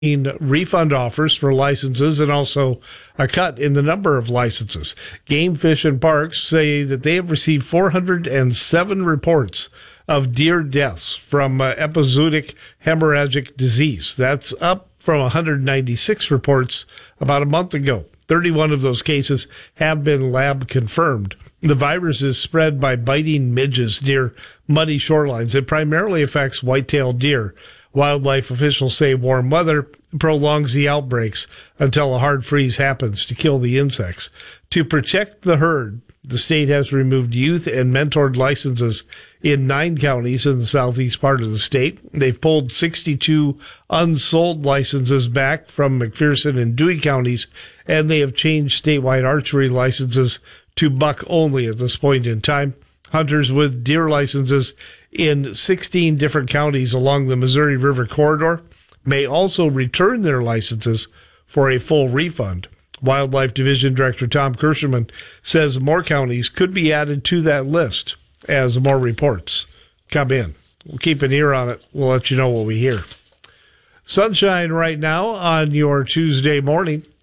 refund offers for licenses and also a cut in the number of licenses. Game Fish and Parks say that they have received 407 reports of deer deaths from epizootic hemorrhagic disease. That's up from 196 reports about a month ago. 31 of those cases have been lab confirmed. The virus is spread by biting midges near muddy shorelines. It primarily affects white-tailed deer. Wildlife officials say warm weather prolongs the outbreaks until a hard freeze happens to kill the insects. To protect the herd, the state has removed youth and mentored licenses in 9 counties in the southeast part of the state. They've pulled 62 unsold licenses back from McPherson and Dewey counties, and they have changed statewide archery licenses to buck only at this point in time. Hunters with deer licenses in 16 different counties along the Missouri River corridor may also return their licenses for a full refund. Wildlife Division Director Tom Kirscherman says more counties could be added to that list as more reports come in. We'll keep an ear on it. We'll let you know what we hear. Sunshine right now on your Tuesday morning.